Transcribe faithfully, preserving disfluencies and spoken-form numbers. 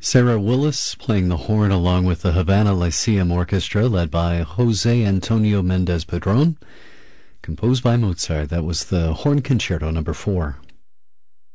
Sarah Willis playing the horn along with the Havana Lyceum Orchestra led by Jose Antonio Mendez Padron, composed by Mozart. That was the Horn Concerto number four.